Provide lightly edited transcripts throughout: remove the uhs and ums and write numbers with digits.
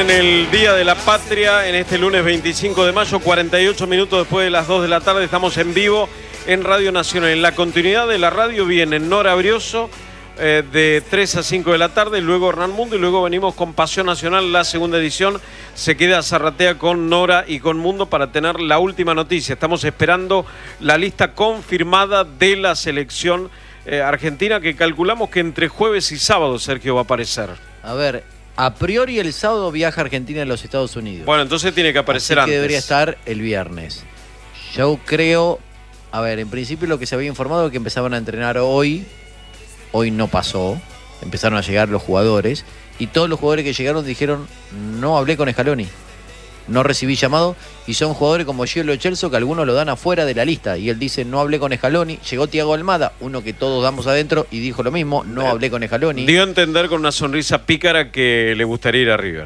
en el Día de la Patria, en este lunes 25 de mayo, 48 minutos después de las 2 de la tarde, estamos en vivo en Radio Nacional. En la continuidad de la radio viene Nora Brioso de 3 a 5 de la tarde, luego Hernán Mundo y luego venimos con Pasión Nacional, la segunda edición. Se queda Zarratea con Nora y con Mundo para tener la última noticia. Estamos esperando la lista confirmada de la selección argentina, que calculamos que entre jueves y sábado, Sergio, va a aparecer. A ver, a priori el sábado viaja Argentina a los Estados Unidos. Bueno, entonces tiene que aparecer así antes. Que debería estar el viernes. Yo creo, a ver, en principio lo que se había informado es que empezaban a entrenar hoy. Hoy no pasó. Empezaron a llegar los jugadores. Y todos los jugadores que llegaron dijeron, no hablé con Scaloni. No recibí llamado. Y son jugadores como Giulio Celso, que algunos lo dan afuera de la lista. Y él dice, no hablé con Scaloni. Llegó Thiago Almada, uno que todos damos adentro, y dijo lo mismo, no hablé con Scaloni. Dio a entender con una sonrisa pícara que le gustaría ir a River.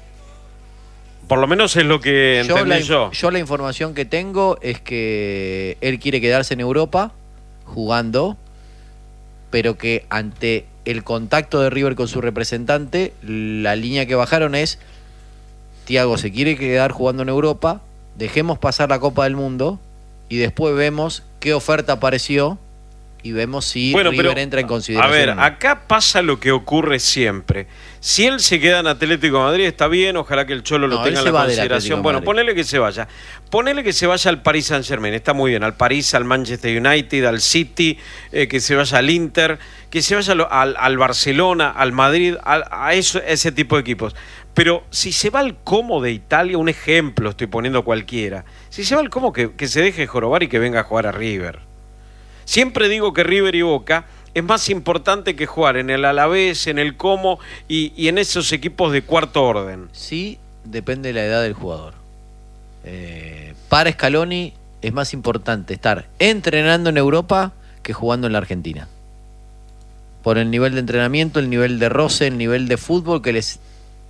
Por lo menos es lo que entendí yo. Yo la información que tengo es que él quiere quedarse en Europa jugando, pero que ante el contacto de River con su representante, la línea que bajaron es: Thiago se quiere quedar jugando en Europa, dejemos pasar la Copa del Mundo y después vemos qué oferta apareció y vemos si River entra en consideración. A ver, acá pasa lo que ocurre siempre. Si él se queda en Atlético de Madrid, está bien, ojalá que el Cholo lo tenga en la consideración. Bueno, ponele que se vaya. Ponele que se vaya al Paris Saint-Germain, está muy bien, al París, al Manchester United, al City, que se vaya al Inter, que se vaya al Barcelona, al Madrid, a ese tipo de equipos. Pero si se va al Como de Italia, un ejemplo estoy poniendo cualquiera, si se va al Como, que se deje jorobar y que venga a jugar a River. Siempre digo que River y Boca es más importante que jugar en el Alavés, en el Como y en esos equipos de cuarto orden. Sí, depende de la edad del jugador. Para Scaloni es más importante estar entrenando en Europa que jugando en la Argentina. Por el nivel de entrenamiento, el nivel de roce, el nivel de fútbol que les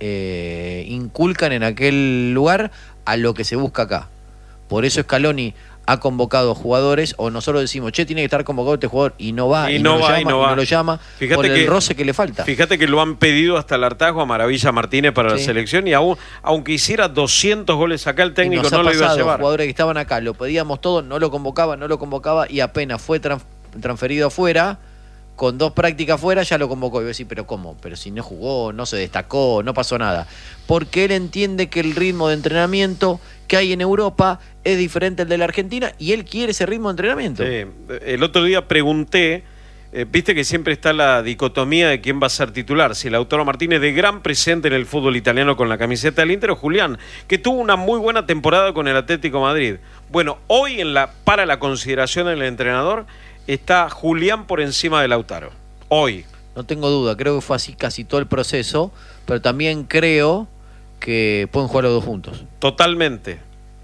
inculcan en aquel lugar a lo que se busca acá. Por eso Scaloni ha convocado jugadores, o nosotros decimos, che, tiene que estar convocado este jugador, y no va, y no lo llama, fíjate por el roce que le falta. Fíjate que lo han pedido hasta el hartazgo a Maravilla Martínez para la selección, y aunque hiciera 200 goles acá, el técnico no lo iba a llevar. Jugadores que estaban acá, lo pedíamos todo, no lo convocaba, y apenas fue transferido afuera, con 2 prácticas afuera, ya lo convocó. Y voy a decir, ¿pero cómo? Pero si no jugó, no se destacó, no pasó nada. Porque él entiende que el ritmo de entrenamiento que hay en Europa es diferente al de la Argentina y él quiere ese ritmo de entrenamiento. El otro día pregunté, viste que siempre está la dicotomía de quién va a ser titular, si Lautaro Martínez, de gran presente en el fútbol italiano con la camiseta del Inter, o Julián, que tuvo una muy buena temporada con el Atlético de Madrid. Bueno, hoy para la consideración del entrenador está Julián por encima de Lautaro. Hoy. No tengo duda, creo que fue así casi todo el proceso, pero también creo que pueden jugar los dos juntos. Totalmente.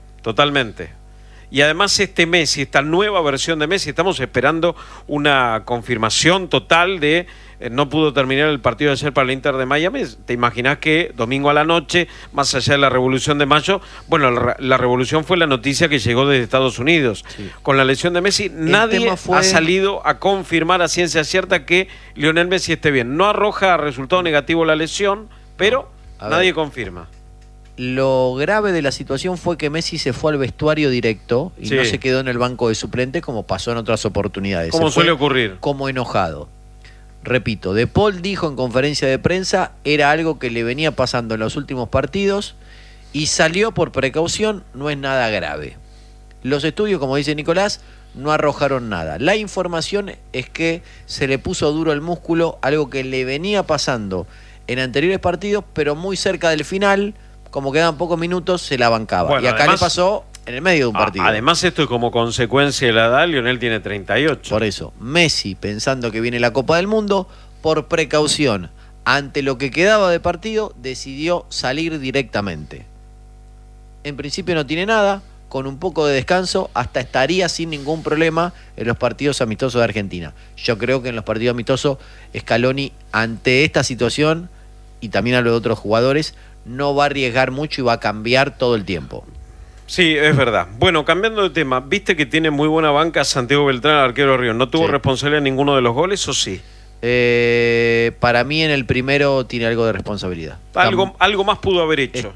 Y además Messi, esta nueva versión de Messi, estamos esperando una confirmación total de... no pudo terminar el partido de ayer para el Inter de Miami. ¿Te imaginás que domingo a la noche, más allá de la Revolución de Mayo, bueno, la revolución fue la noticia que llegó desde Estados Unidos. Sí. Con la lesión de Messi, nadie ha salido a confirmar a ciencia cierta que Lionel Messi esté bien. No arroja resultado negativo la lesión, pero nadie confirma. Lo grave de la situación fue que Messi se fue al vestuario directo y no se quedó en el banco de suplentes como pasó en otras oportunidades. Como suele ocurrir. Como enojado. Repito, De Paul dijo en conferencia de prensa, era algo que le venía pasando en los últimos partidos y salió por precaución, no es nada grave. Los estudios, como dice Nicolás, no arrojaron nada. La información es que se le puso duro el músculo, algo que le venía pasando en anteriores partidos, pero muy cerca del final, como quedaban pocos minutos, se la bancaba. Bueno, y acá además, le pasó en el medio de un partido. Además, esto es como consecuencia de la edad. Lionel tiene 38. Por eso, Messi, pensando que viene la Copa del Mundo, por precaución, ante lo que quedaba de partido, decidió salir directamente. En principio no tiene nada, con un poco de descanso, hasta estaría sin ningún problema en los partidos amistosos de Argentina. Yo creo que en los partidos amistosos, Scaloni, ante esta situación, y también hablo de otros jugadores, no va a arriesgar mucho y va a cambiar todo el tiempo. Sí, es verdad. Bueno, cambiando de tema, ¿viste que tiene muy buena banca Santiago Beltrán, el arquero Ríos? ¿No tuvo responsabilidad en ninguno de los goles o sí? Para mí en el primero tiene algo de responsabilidad. Algo más pudo haber hecho.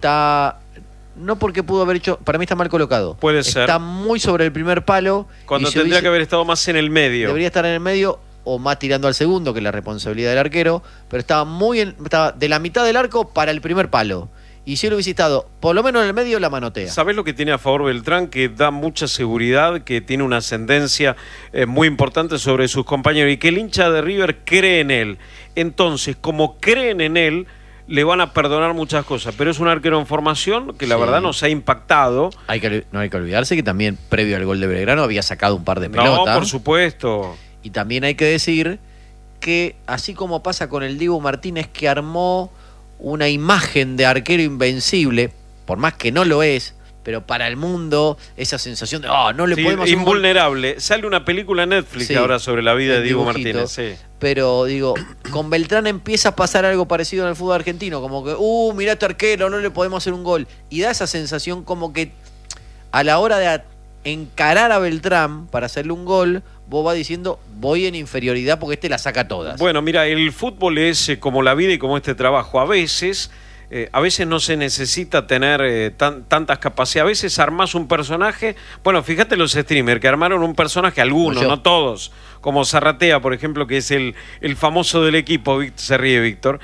No porque pudo haber hecho, para mí está mal colocado. Puede ser. Está muy sobre el primer palo. Cuando tendría que haber estado más en el medio. Debería estar en el medio o más tirando al segundo, que es la responsabilidad del arquero, pero estaba de la mitad del arco para el primer palo. Y si él hubiese estado por lo menos en el medio, la manotea. ¿Sabés lo que tiene a favor Beltrán? Que da mucha seguridad, que tiene una ascendencia muy importante sobre sus compañeros y que el hincha de River cree en él. Entonces, como creen en él, le van a perdonar muchas cosas, pero es un arquero en formación que la verdad nos ha impactado. No hay que olvidarse que también previo al gol de Belgrano había sacado un par de pelotas. No, por supuesto. Y también hay que decir que así como pasa con el Dibu Martínez, que armó una imagen de arquero invencible, por más que no lo es, pero para el mundo esa sensación de no le podemos hacer invulnerable. Sale una película en Netflix ahora sobre la vida de Dibu Martínez. Sí. Pero digo, con Beltrán empieza a pasar algo parecido en el fútbol argentino, como que mirá este arquero, no le podemos hacer un gol, y da esa sensación como que a la hora de encarar a Beltrán para hacerle un gol, vos vas diciendo voy en inferioridad porque la saca todas. Bueno, mira, el fútbol es como la vida y como este trabajo. A veces no se necesita tener tantas capacidades. A veces armás un personaje. Bueno, fíjate los streamers que armaron un personaje, algunos, no todos, como Zarratea, por ejemplo, que es el famoso del equipo. Se ríe Víctor.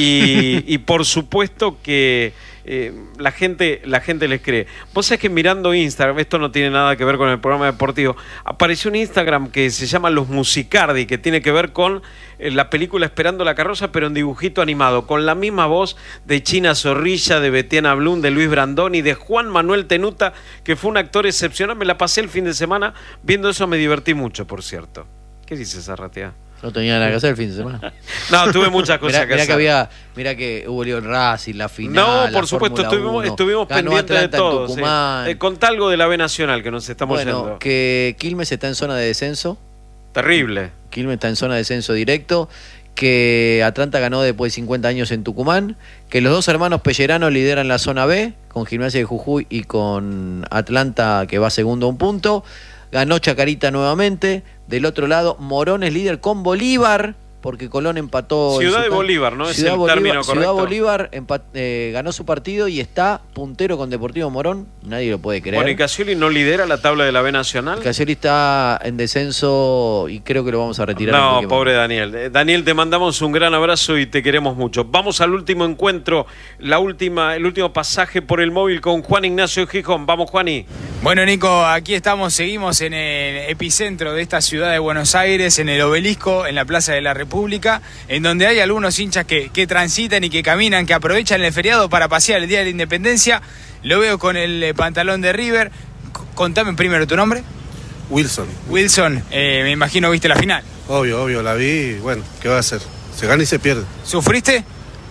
Y por supuesto que la gente les cree. Vos sabés que mirando Instagram, esto no tiene nada que ver con el programa deportivo, apareció un Instagram que se llama Los Musicardi, que tiene que ver con la película Esperando la carroza, pero en dibujito animado, con la misma voz de China Zorrilla, de Betiana Blum, de Luis Brandoni, de Juan Manuel Tenuta, que fue un actor excepcional. Me la pasé el fin de semana viendo eso, me divertí mucho, por cierto. ¿Qué dices, Zarratea? No tenía nada que hacer el fin de semana. No, tuve muchas cosas que hacer. Mirá que hubo León Racing, la final. No, por supuesto, estuvimos pendientes de todo. Sí. Contá algo de la B Nacional que nos estamos yendo. Que Quilmes está en zona de descenso. Terrible. Quilmes está en zona de descenso directo. Que Atlanta ganó después de 50 años en Tucumán. Que los dos hermanos Pelleranos lideran la zona B, con Gimnasia de Jujuy y con Atlanta, que va segundo a un punto. Ganó Chacarita nuevamente. Del otro lado, Morón es líder con Bolívar, porque Colón empató. Ciudad de Bolívar, ¿no? Ciudad es el Bolívar, término correcto. Ciudad Bolívar ganó su partido y está puntero con Deportivo Morón. Nadie lo puede creer. Bueno, ¿y Cassioli no lidera la tabla de la B Nacional? Cassioli está en descenso y creo que lo vamos a retirar. No, pobre Daniel. Daniel, te mandamos un gran abrazo y te queremos mucho. Vamos al último encuentro, el último pasaje por el móvil con Juan Ignacio Gijón. Vamos, Juani. Bueno, Nico, aquí seguimos en el epicentro de esta ciudad de Buenos Aires, en el Obelisco, en la Plaza de la República, en donde hay algunos hinchas que transitan y que caminan, que aprovechan el feriado para pasear el Día de la Independencia. Lo veo con el pantalón de River. Contame primero tu nombre. Wilson. Wilson, me imagino viste la final. Obvio, la vi. Bueno, ¿qué va a hacer? Se gana y se pierde. ¿Sufriste?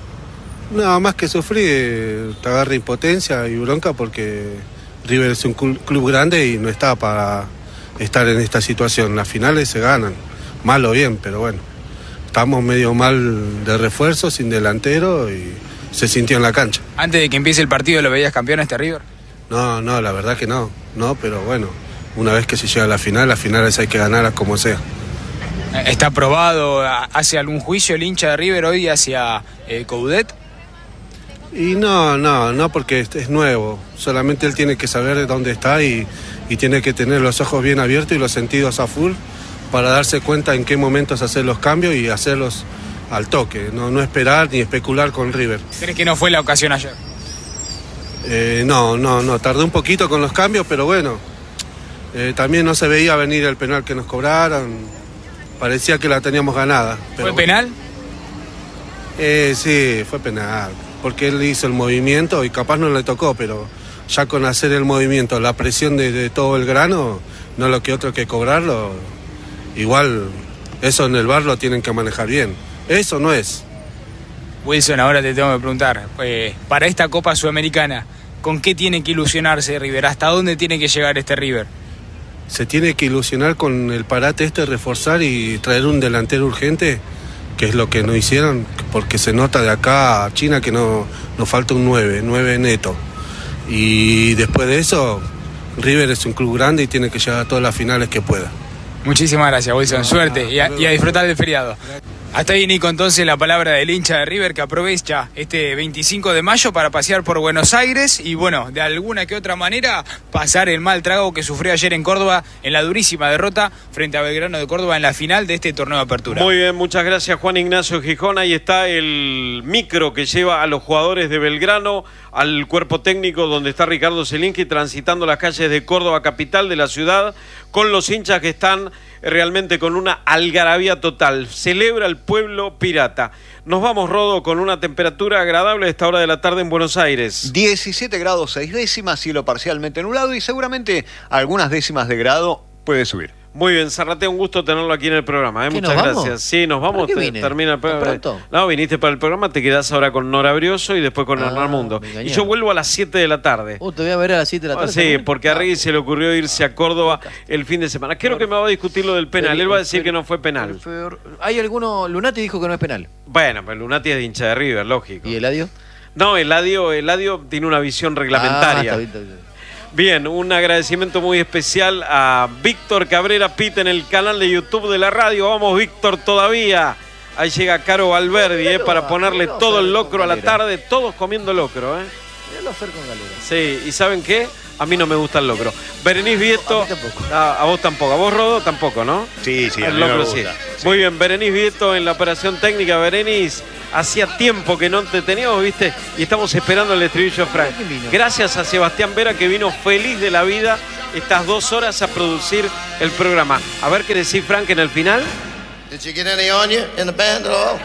No, más que sufrir, te agarra impotencia y bronca porque River es un club grande y no está para estar en esta situación. Las finales se ganan, mal o bien, pero bueno. Estamos medio mal de refuerzo, sin delantero y se sintió en la cancha. ¿Antes de que empiece el partido lo veías campeón a este River? No, la verdad que no, pero bueno, una vez que se llega a las finales hay que ganarlas como sea. ¿Está aprobado? ¿Hace algún juicio el hincha de River hoy hacia Coudet? Y no, porque es nuevo, solamente él tiene que saber de dónde está y tiene que tener los ojos bien abiertos y los sentidos a full para darse cuenta en qué momentos hacer los cambios y hacerlos al toque, no esperar ni especular con River. ¿Crees que no fue la ocasión ayer? No, tardé un poquito con los cambios, pero bueno, también no se veía venir el penal que nos cobraron, parecía que la teníamos ganada. Pero ¿Fue penal? Sí, fue penal, porque él hizo el movimiento y capaz no le tocó, pero ya con hacer el movimiento, la presión de todo el grano, no lo que otro que cobrarlo, igual eso en el VAR lo tienen que manejar bien. Eso no es. Wilson, ahora te tengo que preguntar, para esta Copa Sudamericana, ¿con qué tiene que ilusionarse River? ¿Hasta dónde tiene que llegar este River? Se tiene que ilusionar con el parate reforzar y traer un delantero urgente, que es lo que no hicieron, porque se nota de acá a China que nos falta un 9 neto. Y después de eso, River es un club grande y tiene que llegar a todas las finales que pueda. Muchísimas gracias, Wilson. Suerte y a disfrutar del feriado. Hasta ahí, Nico, entonces la palabra del hincha de River que aprovecha este 25 de mayo para pasear por Buenos Aires y, bueno, de alguna que otra manera pasar el mal trago que sufrió ayer en Córdoba en la durísima derrota frente a Belgrano de Córdoba en la final de este torneo de apertura. Muy bien, muchas gracias, Juan Ignacio Gijón. Ahí está el micro que lleva a los jugadores de Belgrano al cuerpo técnico, donde está Ricardo Zielinski transitando las calles de Córdoba, capital de la ciudad, con los hinchas que están realmente con una algarabía total. Celebra el pueblo pirata. Nos vamos, Rodo, con una temperatura agradable a esta hora de la tarde en Buenos Aires. 17 grados 6 décimas, cielo parcialmente nublado y seguramente algunas décimas de grado puede subir. Muy bien, Zarratea, un gusto tenerlo aquí en el programa. Muchas gracias. Sí, nos vamos. Termina el programa. No, viniste para el programa, te quedás ahora con Nora Brioso y después con Hernán Mundo. Y yo vuelvo a las 7 de la tarde. Te voy a ver a las 7 de la tarde. Sí, porque a Regui se le ocurrió irse a Córdoba el fin de semana. Creo que me va a discutir lo del penal. Él va a decir que no fue penal. ¿Hay alguno? Lunati dijo que no es penal. Bueno, pues Lunati es de hincha de River, lógico. ¿Y Eladio? No, Eladio tiene una visión reglamentaria. Está bien. Bien, un agradecimiento muy especial a Víctor Cabrera Pita en el canal de YouTube de la radio. Vamos, Víctor, todavía. Ahí llega Caro Valverdi para ponerle todo el locro a la tarde. Todos comiendo locro. Míralo Fer con Galera. Sí, ¿y saben qué? A mí no me gusta el locro. Berenice Vieto. A vos tampoco. A vos, Rodo, tampoco, ¿no? Sí, el locro sí. Muy bien, Berenice Vieto en la operación técnica. Berenice, hacía tiempo que no te teníamos, ¿viste? Y estamos esperando el estribillo de Frank. Gracias a Sebastián Vera, que vino feliz de la vida estas 2 horas a producir el programa. A ver qué decís, Frank, en el final. Did you get any on you in the band at all?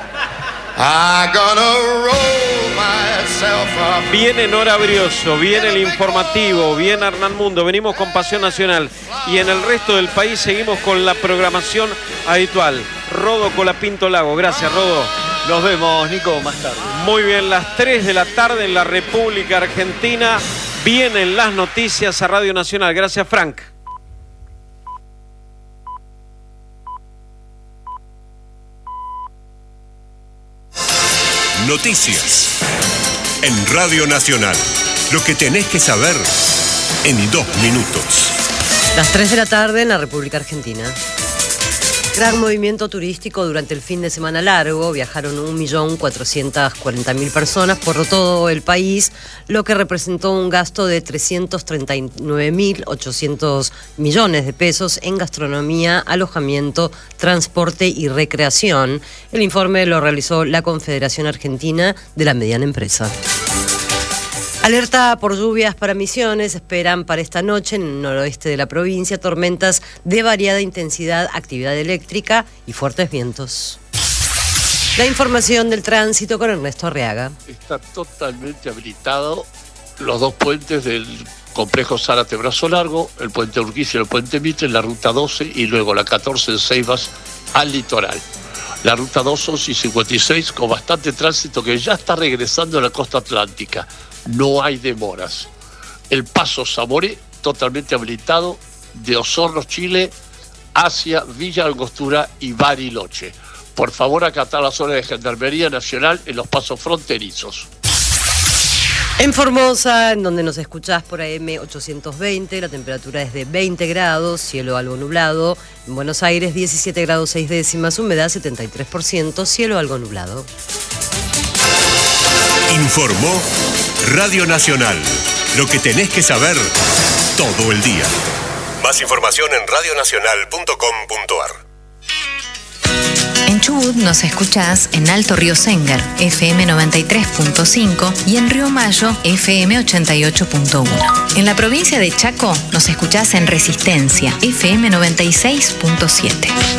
I'm gonna roll myself up. Viene Nora Brioso, viene el informativo, viene Hernán Mundo, venimos con Pasión Nacional y en el resto del país seguimos con la programación habitual. Rodo Colapinto Lago, gracias, Rodo. Nos vemos, Nico, más tarde. Muy bien, las 3 de la tarde en la República Argentina vienen las noticias a Radio Nacional. Gracias, Frank. Noticias en Radio Nacional. Lo que tenés que saber en 2 minutos. Las 3 de la tarde en la República Argentina. Gran movimiento turístico durante el fin de semana largo. Viajaron 1.440.000 personas por todo el país, lo que representó un gasto de 339.800 millones de pesos en gastronomía, alojamiento, transporte y recreación. El informe lo realizó la Confederación Argentina de la Mediana Empresa. Alerta por lluvias para Misiones. Esperan para esta noche en el noroeste de la provincia tormentas de variada intensidad, actividad eléctrica y fuertes vientos. La información del tránsito con Ernesto Arriaga. Está totalmente habilitado los 2 puentes del complejo Zárate-Brazo Largo, el puente Urquiza y el puente Mitre, la ruta 12 y luego la 14 de Ceibas al litoral. La ruta 2, 11 y 56 con bastante tránsito que ya está regresando a la costa atlántica. No hay demoras. El paso Zamoré totalmente habilitado de Osorno, Chile, hacia Villa Angostura y Bariloche. Por favor, acatar la zona de Gendarmería Nacional en los pasos fronterizos. En Formosa, en donde nos escuchás por AM 820, la temperatura es de 20 grados, cielo algo nublado. En Buenos Aires, 17 grados 6 décimas, humedad 73%, cielo algo nublado. Informó Radio Nacional. Lo que tenés que saber todo el día. Más información en radionacional.com.ar. En Chubut nos escuchás en Alto Río Sengar, FM 93.5 y en Río Mayo, FM 88.1. En la provincia de Chaco nos escuchás en Resistencia, FM 96.7.